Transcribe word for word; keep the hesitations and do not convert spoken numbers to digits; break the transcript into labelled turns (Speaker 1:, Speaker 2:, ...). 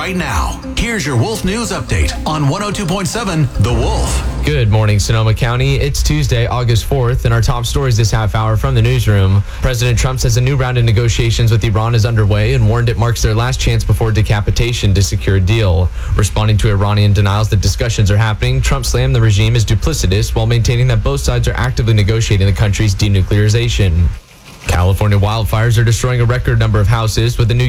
Speaker 1: right now. Here's your Wolf News Update on one oh two point seven The Wolf.
Speaker 2: Good morning, Sonoma County. It's Tuesday, August fourth, and our top stories this half hour from the newsroom. President Trump says a new round of negotiations with Iran is underway and warned it marks their last chance before decapitation to secure a deal. Responding to Iranian denials that discussions are happening, Trump slammed the regime as duplicitous while maintaining that both sides are actively negotiating the country's denuclearization. California wildfires are destroying a record number of houses with a new